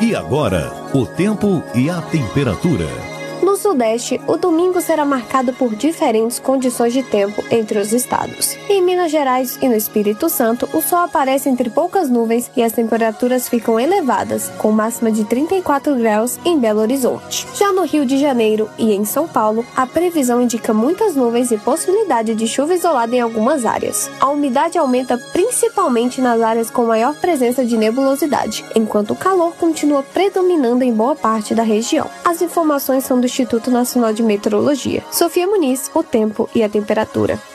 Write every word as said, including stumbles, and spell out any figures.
E agora, o tempo e a temperatura. No Sudeste, o domingo será marcado por diferentes condições de tempo entre os estados. Em Minas Gerais e no Espírito Santo, o sol aparece entre poucas nuvens e as temperaturas ficam elevadas, com máxima de trinta e quatro graus em Belo Horizonte. Já no Rio de Janeiro e em São Paulo, a previsão indica muitas nuvens e possibilidade de chuva isolada em algumas áreas. A umidade aumenta principalmente nas áreas com maior presença de nebulosidade, enquanto o calor continua predominando em boa parte da região. As informações são do Instituto Nacional de Meteorologia. Sofia Muniz, o tempo e a temperatura.